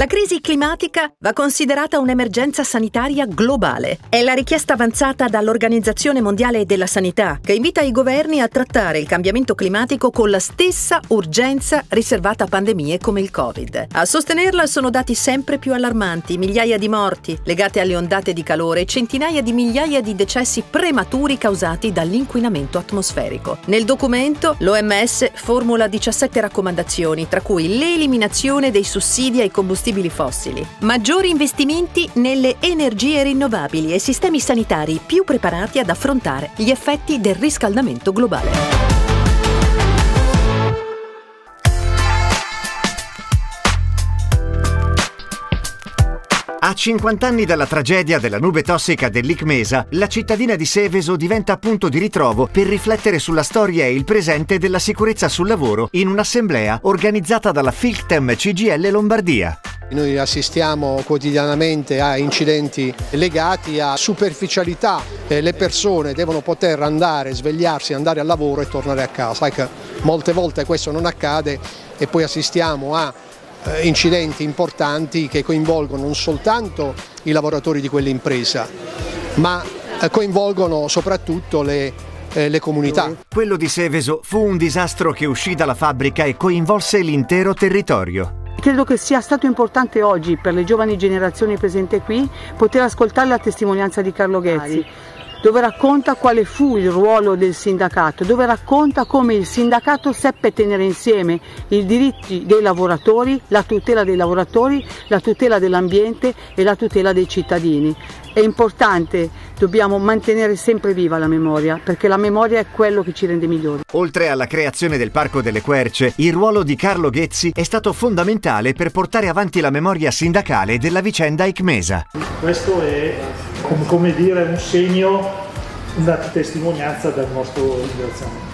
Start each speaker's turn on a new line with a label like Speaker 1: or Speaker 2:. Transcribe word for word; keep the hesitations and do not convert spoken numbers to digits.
Speaker 1: La crisi climatica va considerata un'emergenza sanitaria globale. È la richiesta avanzata dall'Organizzazione Mondiale della Sanità, che invita i governi a trattare il cambiamento climatico con la stessa urgenza riservata a pandemie come il Covid. A sostenerla sono dati sempre più allarmanti, migliaia di morti legate alle ondate di calore e centinaia di migliaia di decessi prematuri causati dall'inquinamento atmosferico. Nel documento l'O M S formula diciassette raccomandazioni, tra cui l'eliminazione dei sussidi ai combustibili fossili, maggiori investimenti nelle energie rinnovabili e sistemi sanitari più preparati ad affrontare gli effetti del riscaldamento globale.
Speaker 2: A cinquanta anni dalla tragedia della nube tossica dell'Icmesa, la cittadina di Seveso diventa punto di ritrovo per riflettere sulla storia e il presente della sicurezza sul lavoro in un'assemblea organizzata dalla Filctem C G I L Lombardia.
Speaker 3: Noi assistiamo quotidianamente a incidenti legati a superficialità, eh, le persone devono poter andare, svegliarsi, andare al lavoro e tornare a casa. Ecco, molte volte questo non accade e poi assistiamo a eh, incidenti importanti che coinvolgono non soltanto i lavoratori di quell'impresa, ma eh, coinvolgono soprattutto le, eh, le comunità.
Speaker 2: Quello di Seveso fu un disastro che uscì dalla fabbrica e coinvolse l'intero territorio.
Speaker 4: Credo che sia stato importante oggi per le giovani generazioni presenti qui poter ascoltare la testimonianza di Carlo Ghezzi, dove racconta quale fu il ruolo del sindacato, dove racconta come il sindacato seppe tenere insieme i diritti dei lavoratori, la tutela dei lavoratori, la tutela dell'ambiente e la tutela dei cittadini. È importante, dobbiamo mantenere sempre viva la memoria, perché la memoria è quello che ci rende migliori.
Speaker 2: Oltre alla creazione del Parco delle Querce, il ruolo di Carlo Ghezzi è stato fondamentale per portare avanti la memoria sindacale della vicenda Icmesa.
Speaker 5: Questo è, come dire, un segno, una testimonianza del nostro ringraziamento.